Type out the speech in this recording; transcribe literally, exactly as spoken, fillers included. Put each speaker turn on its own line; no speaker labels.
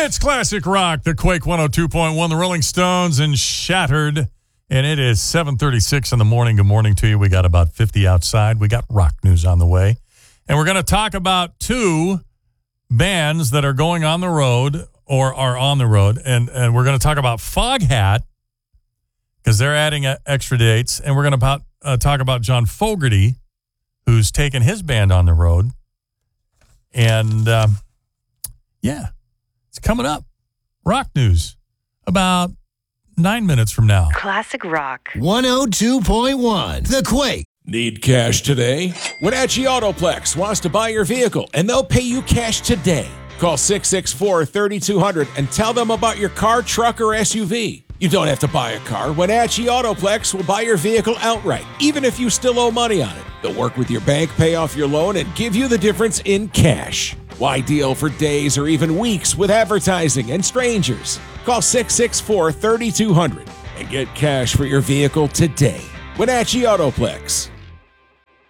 It's Classic Rock, the Quake one oh two point one, the Rolling Stones, and Shattered. And it is seven thirty-six in the morning. Good morning to you. We got about fifty outside. We got rock news on the way. And we're going to talk about two bands that are going on the road or are on the road. And, and we're going to talk about Foghat because they're adding uh, extra dates. And we're going to uh, talk about John Fogerty, who's taken his band on the road. And, um, yeah, it's coming up. Rock news about nine minutes from now.
Classic Rock.
one oh two point one, The Quake.
Need cash today? Wenatchee Autoplex wants to buy your vehicle, and they'll pay you cash today. Call six six four, three two zero zero and tell them about your car, truck, or S U V. You don't have to buy a car. Wenatchee Autoplex will buy your vehicle outright, even if you still owe money on it. They'll work with your bank, pay off your loan, and give you the difference in cash. Why deal for days or even weeks with advertising and strangers? Call six six four, three two zero zero and get cash for your vehicle today. Wenatchee Autoplex.